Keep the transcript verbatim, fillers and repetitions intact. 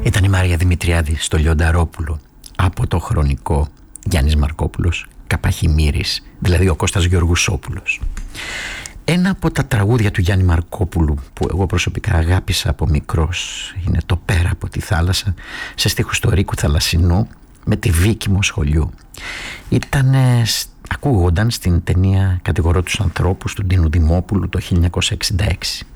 Ήταν η Μάρια Δημητριάδη στο Λιονταρόπουλο. Από το Χρονικό, Γιάννης Μαρκόπουλος, Καπαχημύρης, δηλαδή ο Κώστας Γεωργουσόπουλος. Ένα από τα τραγούδια του Γιάννη Μαρκόπουλου που εγώ προσωπικά αγάπησα από μικρός είναι το «Πέρα από τη θάλασσα», σε στίχους του Ρίκου Θαλασσινού με τη Βίκη Μοσχολιού. Ήταν, ακούγονταν στην ταινία «Κατηγορώ τους ανθρώπους» του Ντίνου Δημόπουλου το χίλια εννιακόσια εξήντα έξι.